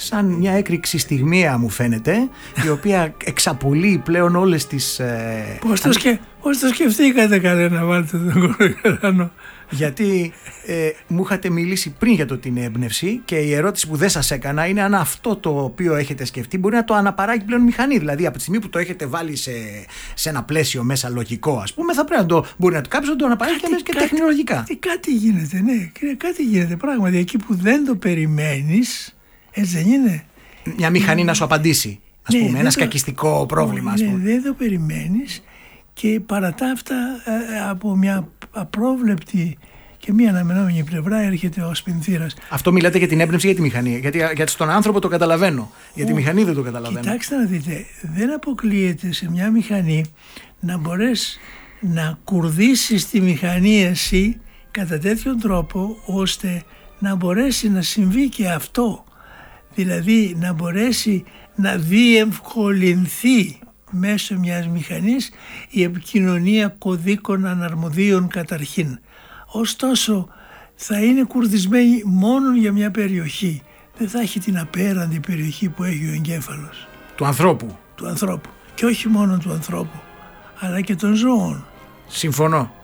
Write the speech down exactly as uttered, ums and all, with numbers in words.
σαν μια έκρηξη στιγμία μου φαίνεται, η οποία εξαπολύει πλέον όλες τις... Ε, πώς, το σκε... πώς το σκεφτήκατε καλέ να βάλετε τον Κορογεράνο? Γιατί ε, μου είχατε μιλήσει πριν για το την έμπνευση και η ερώτηση που δεν σας έκανα είναι αν αυτό το οποίο έχετε σκεφτεί μπορεί να το αναπαράγει πλέον μηχανή. Δηλαδή από τη στιγμή που το έχετε βάλει σε, σε ένα πλαίσιο μέσα λογικό, ας πούμε, θα πρέπει να το, μπορεί να το κάποιος να το αναπαράγει και, και κάτι, τεχνολογικά. Κάτι, κάτι γίνεται, ναι, κάτι γίνεται πράγματι. Εκεί που δεν το περιμένεις, έτσι δεν είναι? Μια μηχανή να σου απαντήσει, ας ναι, πούμε, ένα το, σκακιστικό πρόβλημα, ας πούμε. Ναι, δεν το περιμένεις και παρά τα αυτά ε, από μια απρόβλεπτη και μία αναμενόμενη πλευρά έρχεται ο σπινθήρας. Αυτό μιλάτε για την έμπνευση ή για τη μηχανή? Γιατί, γιατί στον άνθρωπο το καταλαβαίνω. Για τη μηχανή δεν το καταλαβαίνω. Κοιτάξτε να δείτε, δεν αποκλείεται σε μια μηχανή να μπορείς να κουρδίσεις τη μηχανή εσύ κατά τέτοιον τρόπο ώστε να μπορέσει να συμβεί και αυτό. Δηλαδή να μπορέσει να διευκολυνθεί μέσω μιας μηχανής η επικοινωνία κωδίκων αναρμοδίων καταρχήν. Ωστόσο θα είναι κουρδισμένη μόνο για μια περιοχή. Δεν θα έχει την απέραντη περιοχή που έχει ο εγκέφαλος. Του ανθρώπου. Του ανθρώπου. Και όχι μόνο του ανθρώπου, αλλά και των ζώων. Συμφωνώ.